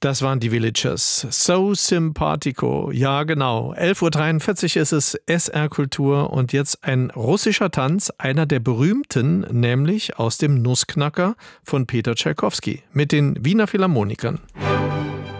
Das waren die Villagers. So Simpatico. Ja, genau. 11.43 Uhr ist es, SR Kultur. Und jetzt ein russischer Tanz, einer der berühmten, nämlich aus dem Nussknacker von Peter Tschaikowski mit den Wiener Philharmonikern.